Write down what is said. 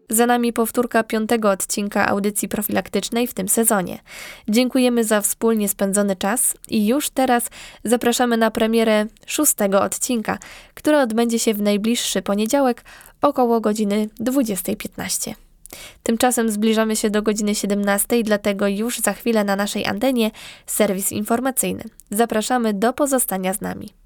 Za nami powtórka 5. odcinka audycji profilaktycznej w tym sezonie. Dziękujemy za wspólnie spędzony czas i już teraz zapraszamy na premierę 6. odcinka, który odbędzie się w najbliższy poniedziałek około godziny 20:15. Tymczasem zbliżamy się do godziny 17, dlatego już za chwilę na naszej antenie serwis informacyjny. Zapraszamy do pozostania z nami.